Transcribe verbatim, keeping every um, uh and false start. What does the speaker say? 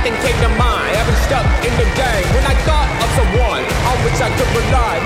nothing came to mind. I've been stuck in the game when I thought of someone on which I could rely.